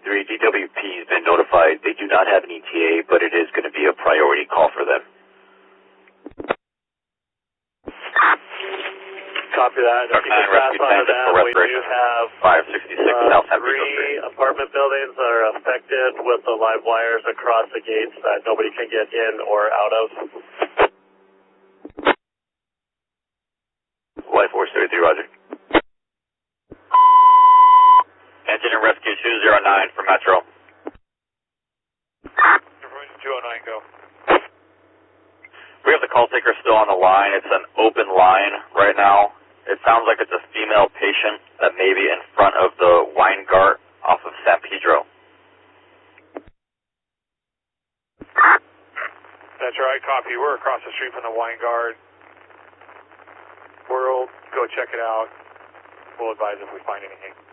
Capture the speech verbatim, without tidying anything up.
three, D W P has been notified. They do not have an E T A, but it is going to be a priority call for them. Copy that. If you can pass on to them, we do have five sixty-six uh, South three apartment buildings that are affected with the live wires across the gates that nobody can get in or out of. Life Force thirty-three, roger. Engine and rescue two zero nine for Metro. two oh nine, go. We have the call taker still on the line. It's an open line right now. It sounds like it's a female patient that may be in front of the Weingart off of San Pedro. That's right, copy. We're across the street from the Weingart. We'll go check it out. We'll advise if we find anything.